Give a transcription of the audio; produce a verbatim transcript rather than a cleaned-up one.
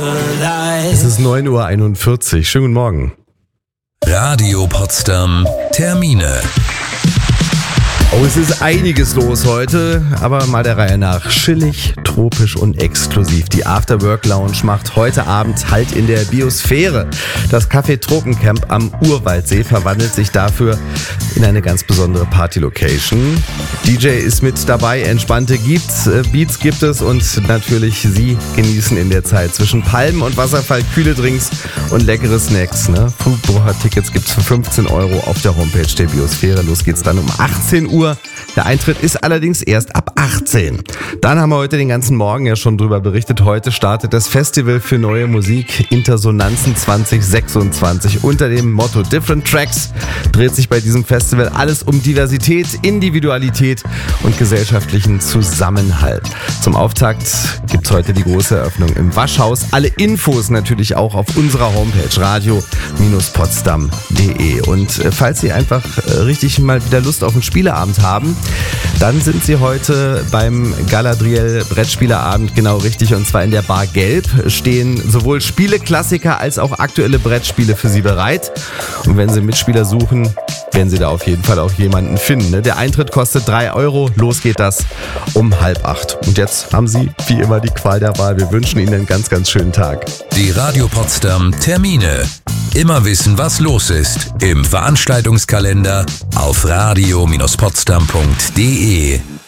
Es ist neun Uhr einundvierzig. Schönen guten Morgen. Radio Potsdam Termine. Oh, es ist einiges los heute, aber mal der Reihe nach. Chillig, tropisch und exklusiv. Die Afterwork Lounge macht heute Abend Halt in der Biosphäre. Das Café Tropencamp am Urwaldsee verwandelt sich dafür in eine ganz besondere Party-Location. D J ist mit dabei, entspannte gibt's, äh, Beats gibt es und natürlich Sie genießen in der Zeit zwischen Palmen und Wasserfall kühle Drinks und leckere Snacks. Ne? Foodbrocher-Tickets gibt's für fünfzehn Euro auf der Homepage der Biosphäre. Los geht's dann um achtzehn Uhr. Der Eintritt ist allerdings erst ab achtzehn. Dann haben wir heute den ganzen Morgen ja schon drüber berichtet. Heute startet das Festival für neue Musik Intersonanzen zwanzig sechsundzwanzig. Unter dem Motto Different Tracks dreht sich bei diesem Festival alles um Diversität, Individualität und gesellschaftlichen Zusammenhalt. Zum Auftakt gibt's heute die große Eröffnung im Waschhaus. Alle Infos natürlich auch auf unserer Homepage radio potsdam punkt de. Und falls Sie einfach richtig mal wieder Lust auf einen Spieleabend haben, dann sind Sie heute beim Galadriel Brettspielerabend genau richtig, und zwar in der Bar Gelb stehen sowohl Spieleklassiker als auch aktuelle Brettspiele für Sie bereit, und wenn Sie Mitspieler suchen, werden Sie da auf jeden Fall auch jemanden finden. Ne? Der Eintritt kostet drei Euro, los geht das um halb acht. Und jetzt haben Sie wie immer die Qual der Wahl. Wir wünschen Ihnen einen ganz, ganz schönen Tag. Die Radio Potsdam Termine. Immer wissen, was los ist im Veranstaltungskalender auf radio potsdam punkt de.